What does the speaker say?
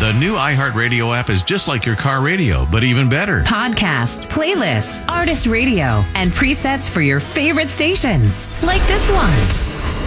The new iHeartRadio app is just like your car radio, but even better. Podcast, playlist, artist radio, and presets for your favorite stations. Like this one.